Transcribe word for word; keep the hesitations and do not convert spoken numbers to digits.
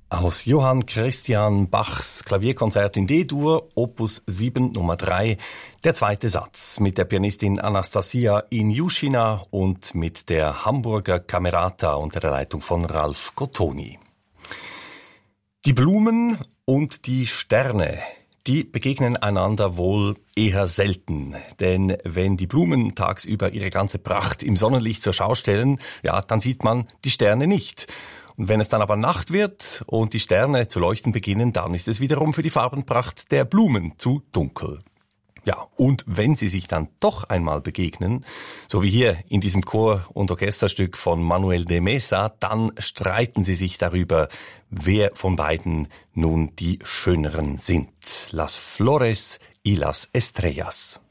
Aus Johann Christian Bachs Klavierkonzert in D-Dur, Opus sieben Nummer drei, der zweite Satz mit der Pianistin Anastasia Injushina und mit der Hamburger Camerata unter der Leitung von Ralf Gottoni. Die Blumen und die Sterne, die begegnen einander wohl eher selten. Denn wenn die Blumen tagsüber ihre ganze Pracht im Sonnenlicht zur Schau stellen, ja, dann sieht man die Sterne nicht. Und wenn es dann aber Nacht wird und die Sterne zu leuchten beginnen, dann ist es wiederum für die Farbenpracht der Blumen zu dunkel. Ja, und wenn sie sich dann doch einmal begegnen, so wie hier in diesem Chor- und Orchesterstück von Manuel de Mesa, dann streiten sie sich darüber, wer von beiden nun die Schöneren sind. Las Flores y las Estrellas.